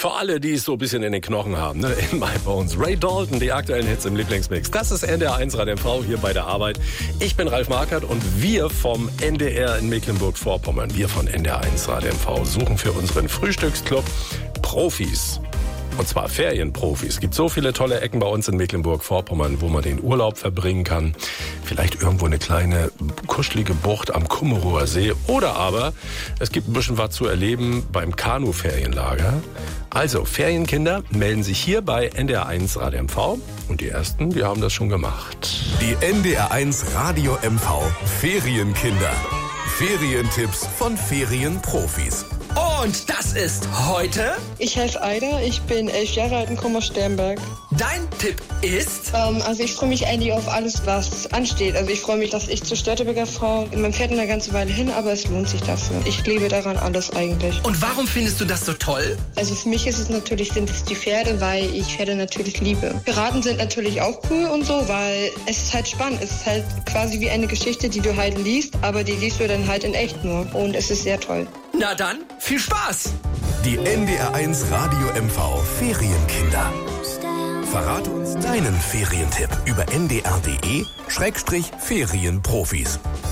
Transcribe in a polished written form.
Für alle, die es so ein bisschen in den Knochen haben, ne? In My Bones. Ray Dalton, die aktuellen Hits im Lieblingsmix. Das ist NDR 1 Radio MV hier bei der Arbeit. Ich bin Ralf Markert und wir vom NDR in Mecklenburg-Vorpommern, wir von NDR 1 Radio MV, suchen für unseren Frühstücksclub Profis. Und zwar Ferienprofis. Es gibt so viele tolle Ecken bei uns in Mecklenburg-Vorpommern, wo man den Urlaub verbringen kann. Vielleicht irgendwo eine kleine, kuschelige Bucht am Kummerower See. Oder aber es gibt ein bisschen was zu erleben beim Kanu-Ferienlager. Also, Ferienkinder melden sich hier bei NDR 1 Radio MV. Und die Ersten, die haben das schon gemacht. Die NDR 1 Radio MV Ferienkinder. Ferientipps von Ferienprofis. Und das ist heute... Ich heiße Aida, ich bin 11 Jahre alt und komme aus Sternberg. Dein Tipp ist... Also ich freue mich eigentlich auf alles, was ansteht. Also ich freue mich, dass ich zur Störtebeker fahre. Man fährt eine ganze Weile hin, aber es lohnt sich dafür. Ich liebe daran alles eigentlich. Und warum findest du das so toll? Also für mich sind es die Pferde, weil ich Pferde natürlich liebe. Piraten sind natürlich auch cool und so, weil es ist halt spannend. Es ist halt quasi wie eine Geschichte, die du halt liest, aber die liest du dann halt in echt nur. Und es ist sehr toll. Na dann, viel Spaß! Die NDR 1 Radio MV Ferienkinder. Verrate uns deinen Ferientipp über ndr.de/Ferienprofis.